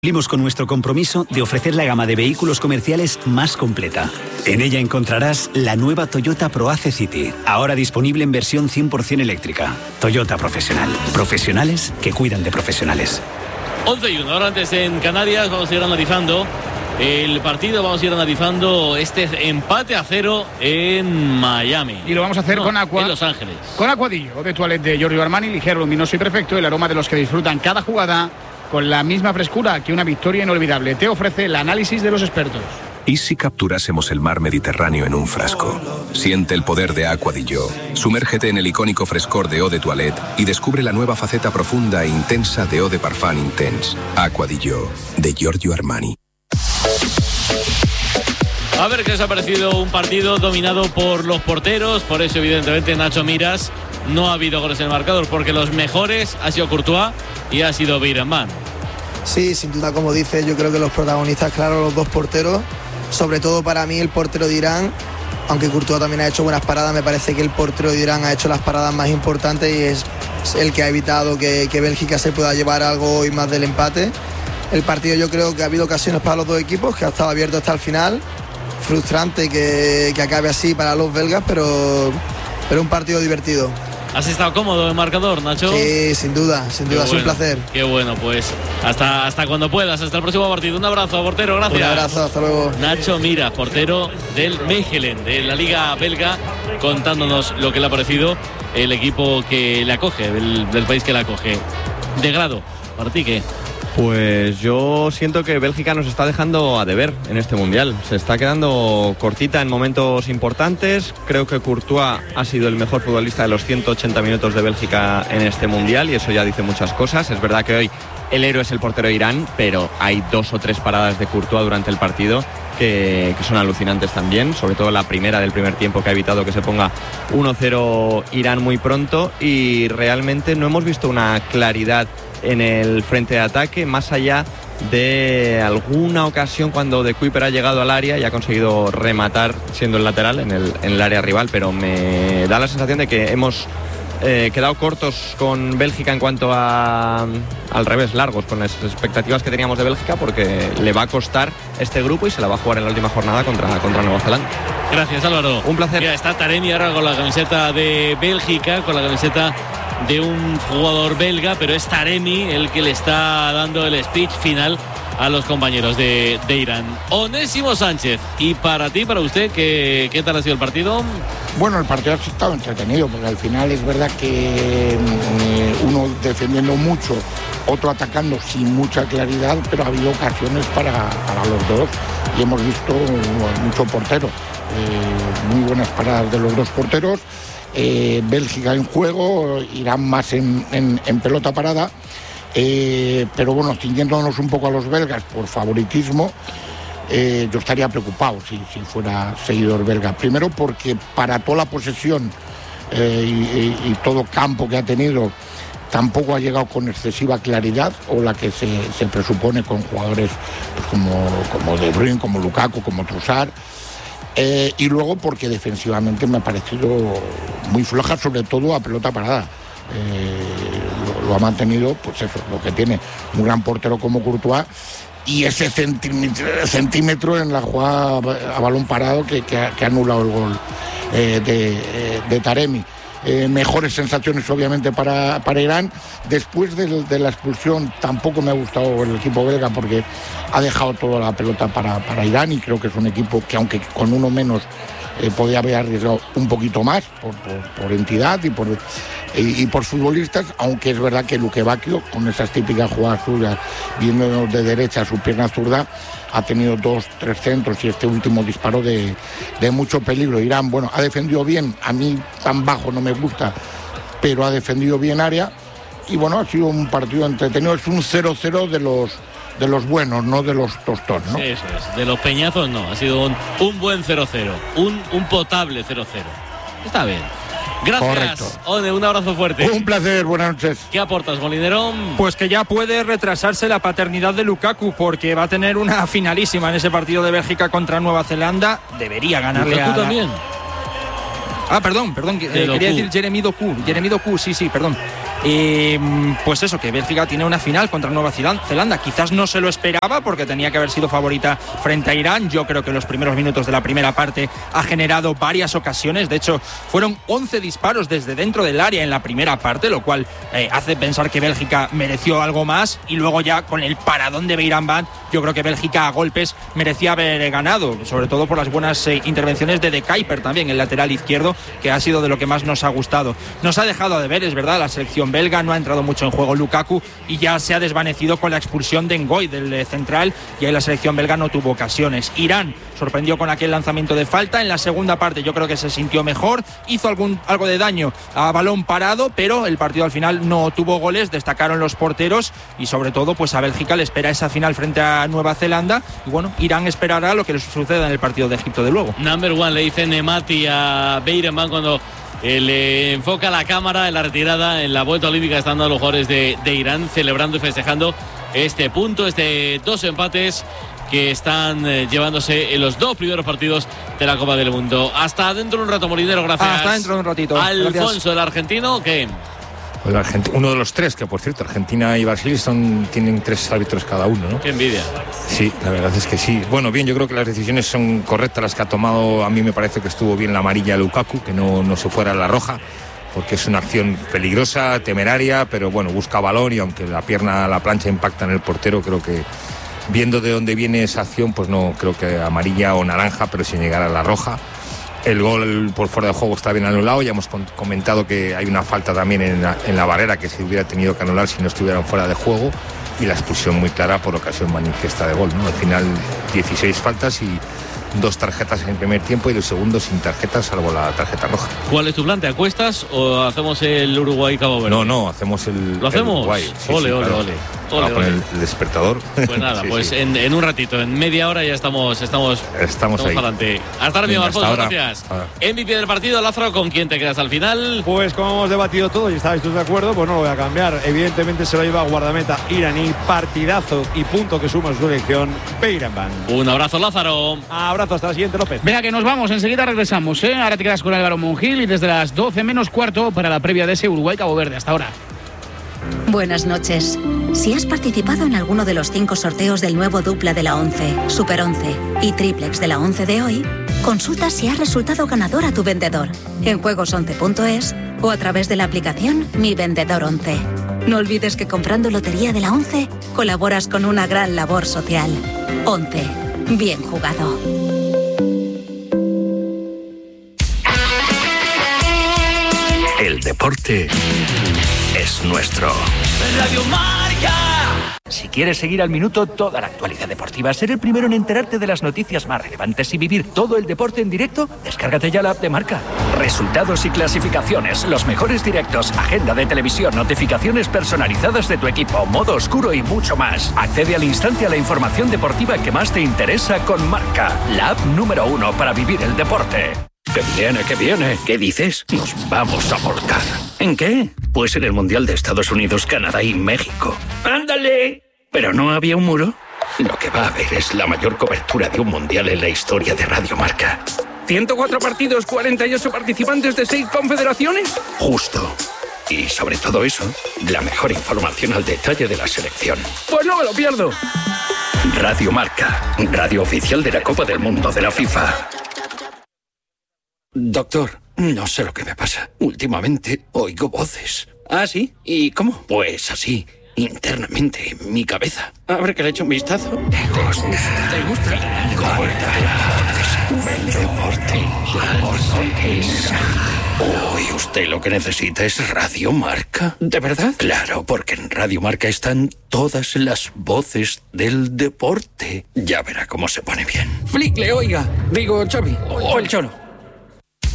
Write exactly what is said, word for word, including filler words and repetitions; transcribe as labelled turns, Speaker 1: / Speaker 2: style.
Speaker 1: Cumplimos con nuestro compromiso de ofrecer la gama de vehículos comerciales más completa. En ella encontrarás la nueva Toyota ProAce City, ahora disponible en versión cien por ciento eléctrica. Toyota Profesional. Profesionales que cuidan de profesionales.
Speaker 2: once y uno, ahora antes en Canarias vamos a ir analizando el partido, vamos a ir analizando este empate a cero en Miami.
Speaker 3: Y lo vamos a hacer
Speaker 2: no,
Speaker 3: con Aqua.
Speaker 2: En Los Ángeles.
Speaker 3: Con Aquadillo, de toilette de Giorgio Armani, ligero, luminoso y perfecto, el aroma de los que disfrutan cada jugada con la misma frescura que una victoria inolvidable. Te ofrece el análisis de los expertos.
Speaker 4: ¿Y si capturásemos el mar Mediterráneo en un frasco? Siente el poder de Aquadillo. Sumérgete en el icónico frescor de Eau de Toilette y descubre la nueva faceta profunda e intensa de Eau de Parfum Intense. Aquadillo, de Giorgio Armani.
Speaker 2: A ver qué os ha parecido un partido dominado por los porteros. Por eso, evidentemente, Nacho Miras, no ha habido goles en el marcador, porque los mejores ha sido Courtois y ha sido Birman.
Speaker 5: Sí, sin duda, como dice, yo creo que los protagonistas, claro, los dos porteros, sobre todo para mí el portero de Irán, aunque Courtois también ha hecho buenas paradas, me parece que el portero de Irán ha hecho las paradas más importantes y es el que ha evitado que, que Bélgica se pueda llevar algo hoy más del empate. El partido, yo creo que ha habido ocasiones para los dos equipos, que ha estado abierto hasta el final. Frustrante que, que acabe así para los belgas, pero, pero un partido divertido.
Speaker 2: ¿Has estado cómodo en marcador, Nacho?
Speaker 5: Sí, sin duda, sin duda, es un placer.
Speaker 2: Qué bueno, pues hasta, hasta cuando puedas, hasta el próximo partido. Un abrazo, portero, gracias.
Speaker 5: Un abrazo, hasta luego.
Speaker 2: Nacho Miras, portero del Mechelen, de la Liga Belga, contándonos lo que le ha parecido el equipo que le acoge, del, del país que le acoge. De grado, ¿para ti qué?
Speaker 6: Pues yo siento que Bélgica nos está dejando a deber en este Mundial. Se está quedando cortita en momentos importantes. Creo que Courtois ha sido el mejor futbolista de los ciento ochenta minutos de Bélgica en este Mundial y eso ya dice muchas cosas. Es verdad que hoy el héroe es el portero de Irán, pero hay dos o tres paradas de Courtois durante el partido que, que son alucinantes también. Sobre todo la primera del primer tiempo, que ha evitado que se ponga uno cero Irán muy pronto, y realmente no hemos visto una claridad en el frente de ataque, más allá de alguna ocasión cuando De Kuyper ha llegado al área y ha conseguido rematar siendo el lateral en el, en el área rival, pero me da la sensación de que hemos eh, quedado cortos con Bélgica en cuanto a, al revés, largos con las expectativas que teníamos de Bélgica, porque le va a costar este grupo y se la va a jugar en la última jornada contra, contra Nueva Zelanda.
Speaker 2: Gracias, Álvaro.
Speaker 6: Un placer.
Speaker 2: Ya está Taremi ahora con la camiseta de Bélgica, con la camiseta de un jugador belga, pero es Taremi el que le está dando el speech final a los compañeros de, de Irán. Onésimo Sánchez, y para ti, para usted, ¿qué, qué tal ha sido el partido?
Speaker 7: Bueno, el partido ha estado entretenido, porque al final es verdad que eh, uno defendiendo mucho, otro atacando sin mucha claridad, pero ha habido ocasiones para, para los dos y hemos visto mucho portero. Eh, muy buenas paradas de los dos porteros. Eh, Bélgica en juego, Irán más en, en, en pelota parada, eh, pero bueno, ciñéndonos un poco a los belgas por favoritismo, eh, yo estaría preocupado si, si fuera seguidor belga. Primero porque para toda la posesión eh, y, y, y todo campo que ha tenido, tampoco ha llegado con excesiva claridad, o la que se, se presupone con jugadores pues como, como De Bruyne, como Lukaku, como Trossard. Eh, y luego porque defensivamente me ha parecido muy floja, sobre todo a pelota parada. Eh, lo, lo ha mantenido, pues eso, lo que tiene un gran portero como Courtois, y ese centímetro, centímetro en la jugada a balón parado que, que, ha, que ha anulado el gol eh, de, de Taremi. Eh, mejores sensaciones obviamente para, para Irán. Después de, de la expulsión tampoco me ha gustado el equipo belga, porque ha dejado toda la pelota para, para Irán, y creo que es un equipo que, aunque con uno menos, eh, podía haber arriesgado un poquito más por, por, por entidad y por, y, y por futbolistas, aunque es verdad que Luque Bacchio, con esas típicas jugadas suyas, viendo de derecha su pierna zurda, ha tenido dos, tres centros y este último disparo de, de mucho peligro. Irán, bueno, ha defendido bien, a mí tan bajo no me gusta, pero ha defendido bien área, y bueno, ha sido un partido entretenido. Es un cero cero de los de los buenos, no de los tostones, ¿no?
Speaker 2: Sí, eso es. De los peñazos no, ha sido un, un buen cero cero, un, un potable cero cero. Está bien. Gracias.
Speaker 7: Correcto.
Speaker 2: One, un abrazo fuerte.
Speaker 7: Un placer, buenas noches.
Speaker 2: ¿Qué aportas, Molinero?
Speaker 8: Pues que ya puede retrasarse la paternidad de Lukaku, porque va a tener una finalísima en ese partido de Bélgica contra Nueva Zelanda. Debería ganarle
Speaker 2: Lukaku
Speaker 8: a la...
Speaker 2: también.
Speaker 8: Ah, perdón, perdón, eh, quería decir Jeremy Doku, Jeremy Doku, sí, sí, perdón. Eh, pues eso, que Bélgica tiene una final contra Nueva Zelanda. Quizás no se lo esperaba porque tenía que haber sido favorita frente a Irán. Yo creo que en los primeros minutos de la primera parte ha generado varias ocasiones. De hecho, fueron once disparos desde dentro del área en la primera parte, lo cual eh, hace pensar que Bélgica mereció algo más. Y luego ya con el paradón de Beiranvand, yo creo que Bélgica a golpes merecía haber ganado, sobre todo por las buenas eh, intervenciones de De Kuyper también, el lateral izquierdo, que ha sido de lo que más nos ha gustado. Nos ha dejado de ver, es verdad, la selección belga, no ha entrado mucho en juego Lukaku y ya se ha desvanecido con la expulsión de Ngoy del eh, central, y ahí la selección belga no tuvo ocasiones. Irán sorprendió con aquel lanzamiento de falta. En la segunda parte yo creo que se sintió mejor, hizo algún, algo de daño a balón parado, pero el partido al final no tuvo goles, destacaron los porteros y sobre todo pues a Bélgica le espera esa final frente a Nueva Zelanda y bueno, Irán esperará lo que les suceda en el partido de Egipto de luego.
Speaker 2: Number one, le dice Nemati a Beiranvand cuando eh, le enfoca la cámara en la retirada, en la vuelta olímpica están dando los jugadores de, de Irán celebrando y festejando este punto, este dos empates que están eh, llevándose en los dos primeros partidos de la Copa del Mundo. Hasta dentro de un rato, Molinero, gracias.
Speaker 8: Hasta dentro de un ratito.
Speaker 2: Alfonso,
Speaker 8: gracias.
Speaker 2: el argentino, ¿qué?
Speaker 9: El Argent- uno de los tres, que por cierto, Argentina y Brasil son, tienen tres árbitros cada uno, ¿no?
Speaker 2: Qué envidia.
Speaker 9: Sí, la verdad es que sí. Bueno, bien, yo creo que las decisiones son correctas las que ha tomado. A mí me parece que estuvo bien la amarilla a Lukaku, que no, no se fuera a la roja, porque es una acción peligrosa, temeraria, pero bueno, busca balón y aunque la pierna, la plancha impacta en el portero, creo que viendo de dónde viene esa acción, pues no creo que amarilla o naranja, pero sin llegar a la roja. El gol por fuera de juego está bien anulado. Ya hemos comentado que hay una falta también en la, en la barrera que se hubiera tenido que anular si no estuvieran fuera de juego, y la expulsión muy clara por ocasión manifiesta de gol, ¿no? Al final dieciséis faltas y dos tarjetas en el primer tiempo y el segundo sin tarjetas salvo la tarjeta roja.
Speaker 2: ¿Cuál es tu plan? ¿Te acuestas o hacemos el Uruguay-Cabo Verde?
Speaker 9: No, no, hacemos el
Speaker 2: ¿Lo hacemos?
Speaker 9: El Uruguay. Sí,
Speaker 2: ole,
Speaker 9: sí,
Speaker 2: ole,
Speaker 9: claro.
Speaker 2: ole.
Speaker 9: Vamos
Speaker 2: Ole,
Speaker 9: a poner
Speaker 2: ole.
Speaker 9: el despertador.
Speaker 2: Pues nada,
Speaker 9: Sí,
Speaker 2: pues
Speaker 9: sí.
Speaker 2: En, en un ratito, en media hora ya estamos estamos,
Speaker 9: Estamos ahí.
Speaker 2: adelante. Hasta ahora mismo,
Speaker 9: Venga, hasta
Speaker 2: Alfonso,
Speaker 9: ahora.
Speaker 2: gracias.
Speaker 9: Hasta ahora.
Speaker 2: M V P del partido, Lázaro, ¿con quién te quedas al final?
Speaker 10: Pues como hemos debatido todo y estáis todos de acuerdo, pues no lo voy a cambiar. Evidentemente se lo lleva guardameta iraní, partidazo y punto que suma su elección, Beiranvand.
Speaker 2: Un abrazo, Lázaro.
Speaker 10: Abrazo, hasta la siguiente, López.
Speaker 3: Venga, que nos vamos, enseguida regresamos, ¿eh? Ahora te quedas con Álvaro Monjil y desde las doce menos cuarto para la previa de ese Uruguay-Cabo Verde. Hasta ahora.
Speaker 11: Buenas noches. Si has participado en alguno de los cinco sorteos del nuevo dupla de la once, Super once y Triplex de la once de hoy, consulta si has resultado ganador a tu vendedor en juegos once punto es o a través de la aplicación Mi Vendedor once. No olvides que comprando Lotería de la once colaboras con una gran labor social. once. Bien jugado.
Speaker 12: El deporte es nuestro.
Speaker 13: Radio Marca.
Speaker 12: Si quieres seguir al minuto toda la actualidad deportiva, ser el primero en enterarte de las noticias más relevantes y vivir todo el deporte en directo, descárgate ya la app de Marca. Resultados y clasificaciones, los mejores directos, agenda de televisión, notificaciones personalizadas de tu equipo, modo oscuro y mucho más. Accede al instante a la información deportiva que más te interesa con Marca, la app número uno para vivir el deporte.
Speaker 14: ¡Que viene, que viene! ¿Qué dices? Nos vamos a volcar. ¿En qué? Pues en el Mundial de Estados Unidos, Canadá y México. ¡Ándale! ¿Pero no había un muro? Lo que va a haber es la mayor cobertura de un Mundial en la historia de Radio Marca.
Speaker 15: ¿ciento cuatro partidos, cuarenta y ocho participantes de seis confederaciones?
Speaker 14: Justo. Y sobre todo eso, la mejor información al detalle de la selección.
Speaker 15: Pues no me lo pierdo.
Speaker 14: Radio Marca, radio oficial de la Copa del Mundo de la FIFA. Doctor, no sé lo que me pasa. Últimamente oigo voces.
Speaker 15: ¿Ah, sí? ¿Y cómo?
Speaker 14: Pues así, internamente, en mi cabeza.
Speaker 15: A ver que le echo un vistazo.
Speaker 14: ¿Te gusta? ¿Te gusta? El deporte. Hoy usted lo que necesita es Radio Marca.
Speaker 15: ¿De verdad?
Speaker 14: Claro, porque en Radio Marca están todas las voces del deporte. Ya verá cómo se pone bien.
Speaker 15: Flick, le oiga. Digo, Xavi. O el Choro.